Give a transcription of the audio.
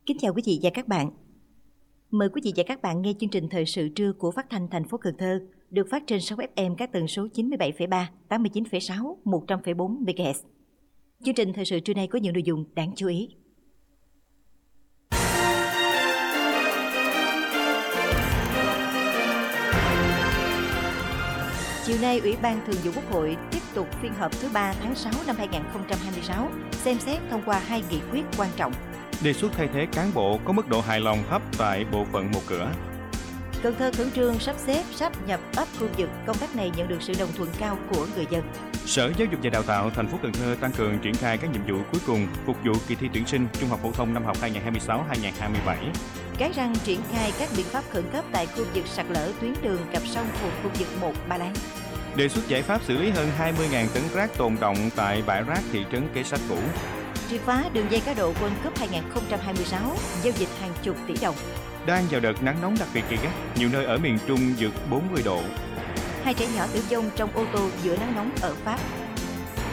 Kính chào quý vị và các bạn. Mời quý vị và các bạn nghe chương trình thời sự trưa của Phát thanh thành phố Cần Thơ, được phát trên 6 FM các tần số 97,3, 89,6, 100,4 MHz. Chương trình thời sự trưa nay có những nội dung đáng chú ý. Chiều nay, Ủy ban Thường vụ Quốc hội tiếp tục phiên họp thứ 3 tháng 6 năm 2026, xem xét thông qua 2 nghị quyết quan trọng. Đề xuất thay thế cán bộ có mức độ hài lòng thấp tại bộ phận một cửa. Cần Thơ khẩn trương sắp xếp sáp nhập ấp khu vực, công tác này nhận được sự đồng thuận cao của người dân. Sở Giáo dục và Đào tạo thành phố Cần Thơ tăng cường triển khai các nhiệm vụ cuối cùng phục vụ kỳ thi tuyển sinh trung học phổ thông năm học 2026-2027. Cái Răng triển khai các biện pháp khẩn cấp tại khu vực sạt lở tuyến đường cặp sông thuộc khu vực 1 Ba Lán. Đề xuất giải pháp xử lý hơn 20.000 tấn rác tồn đọng tại bãi rác thị trấn Kế Sách cũ. Triệt phá đường dây cá độ World Cup 2026, giao dịch hàng chục tỷ đồng. Đang vào đợt nắng nóng đặc biệt gay gắt, nhiều nơi ở miền Trung vượt 40 độ. 2 trẻ nhỏ tử vong trong ô tô giữa nắng nóng ở Pháp.